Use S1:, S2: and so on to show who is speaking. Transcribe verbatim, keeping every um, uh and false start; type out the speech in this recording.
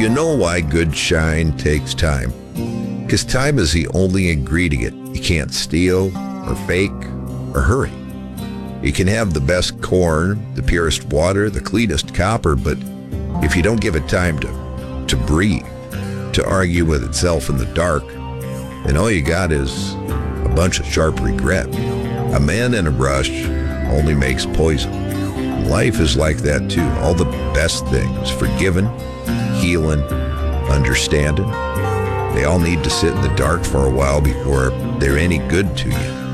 S1: you know why good shine takes time? Because time is the only ingredient you can't steal or fake or hurry. You can have the best corn, the purest water, the cleanest copper, but if you don't give it time to, to breathe, to argue with itself in the dark, then all you got is a bunch of sharp regret. A man in a rush only makes poison. Life is like that too. All the best things, forgiving, healing, understanding, they all need to sit in the dark for a while before they're any good to you.